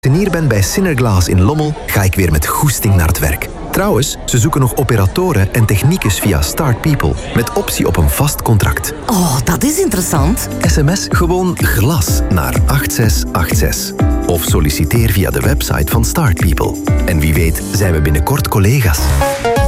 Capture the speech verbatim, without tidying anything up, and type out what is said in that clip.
Als ik hier ben bij Synerglass in Lommel, ga ik weer met goesting naar het werk. Trouwens, ze zoeken nog operatoren en techniekers via Start People, met optie op een vast contract. Oh, dat is interessant. Sms gewoon GLAS naar acht zes acht zes. Of solliciteer via de website van Start People. En wie weet zijn we binnenkort collega's.